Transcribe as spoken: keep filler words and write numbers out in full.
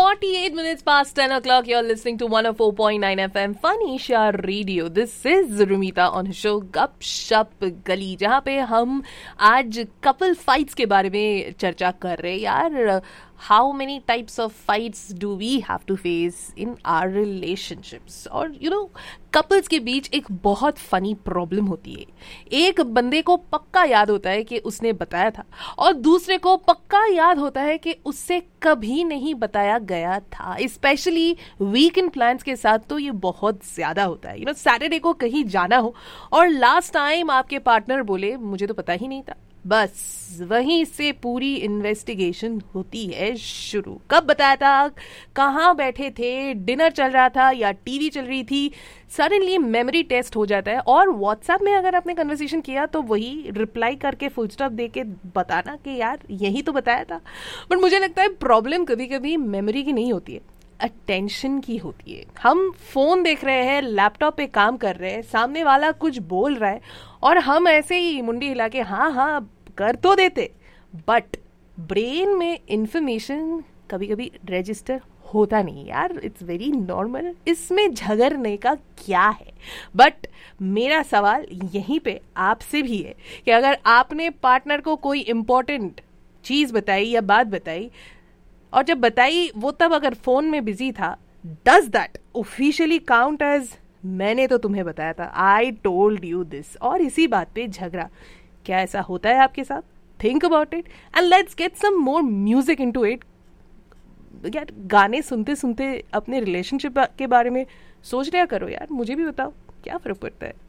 forty-eight minutes past ten o'clock, you're listening to one oh four point nine F M Fanisha Radio. This is Rumita on the show गप शप गली, जहाँ पे हम आज couple fights के बारे में चर्चा कर रहे हैं. यार, how many types of fights do we have to face in our relationships? और you know, कपल्स के बीच एक बहुत फनी प्रॉब्लम होती है. एक बंदे को पक्का याद होता है कि उसने बताया था, और दूसरे को पक्का याद होता है कि उससे कभी नहीं बताया गया था. स्पेशली वीकेंड प्लान्स के साथ तो ये बहुत ज्यादा होता है. यू नो, सैटरडे को कहीं जाना हो और लास्ट टाइम आपके पार्टनर बोले मुझे तो पता ही नहीं था, बस वहीं से पूरी इन्वेस्टिगेशन होती है शुरू. कब बताया था, कहाँ बैठे थे, डिनर चल रहा था या टीवी चल रही थी. सडनली मेमोरी टेस्ट हो जाता है, और व्हाट्सएप में अगर आपने कन्वर्सेशन किया तो वही रिप्लाई करके फुल स्टॉप दे के बताना कि यार यही तो बताया था. बट मुझे लगता है प्रॉब्लम कभी कभी मेमोरी की नहीं होती है, अटेंशन की होती है. हम फोन देख रहे हैं, लैपटॉप पे काम कर रहे हैं, सामने वाला कुछ बोल रहा है और हम ऐसे ही मुंडी हिला के हाँ हाँ कर तो देते, बट ब्रेन में इंफॉर्मेशन कभी कभी रजिस्टर होता नहीं. यार, इट्स वेरी नॉर्मल. इसमें झगड़ने का क्या है? बट मेरा सवाल यहीं पे आपसे भी है कि अगर आपने पार्टनर को कोई इंपॉर्टेंट चीज बताई या बात बताई, और जब बताई वो तब अगर फोन में बिजी था, does that officially count as मैंने तो तुम्हें बताया था, आई टोल्ड यू दिस, और इसी बात पे झगड़ा? क्या ऐसा होता है आपके साथ? Think about it and let's get some more music into it. यार, गाने सुनते सुनते अपने रिलेशनशिप के बारे में सोच लिया करो. यार, मुझे भी बताओ क्या फर्क पड़ता है.